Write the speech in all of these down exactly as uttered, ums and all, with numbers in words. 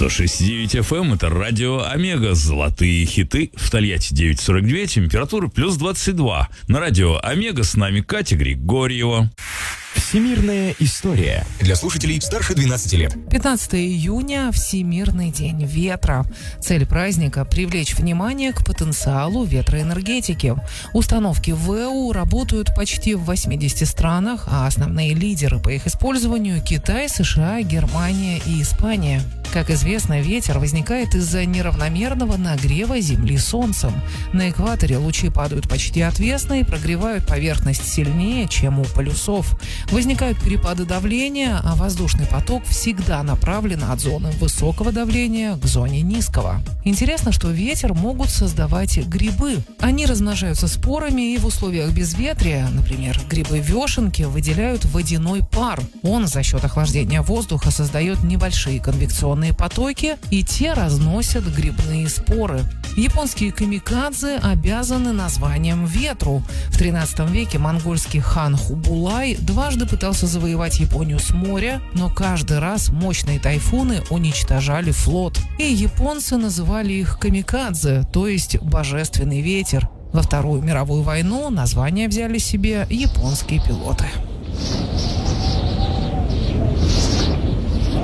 сто шесть и девять эф эм, это радио Омега, золотые хиты. В Тольятти девять сорок два, температура плюс двадцать два. На радио Омега с нами Катя Григорьева. Всемирная история для слушателей старше двенадцати лет. пятнадцатого июня – Всемирный день ветра. Цель праздника – привлечь внимание к потенциалу ветроэнергетики. Установки ВЭУ работают почти в восьмидесяти странах, а основные лидеры по их использованию – Китай, США, Германия и Испания. Как известно, ветер возникает из-за неравномерного нагрева Земли Солнцем. На экваторе лучи падают почти отвесно и прогревают поверхность сильнее, чем у полюсов. Возникают перепады давления, а воздушный поток всегда направлен от зоны высокого давления к зоне низкого. Интересно, что ветер могут создавать грибы. Они размножаются спорами, и в условиях безветрия, например, грибы-вешенки, выделяют водяной пар. Он за счет охлаждения воздуха создает небольшие конвекционные потоки, и те разносят грибные споры. Японские камикадзе обязаны названием ветру. В тринадцатом веке монгольский хан Хубулай дважды пытался завоевать Японию с моря, но каждый раз мощные тайфуны уничтожали флот. И японцы называли их камикадзе, то есть божественный ветер. Во Вторую мировую войну название взяли себе японские пилоты.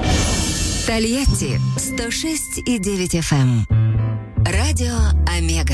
Тольятти сто шесть и девять эф эм. Радио Омега.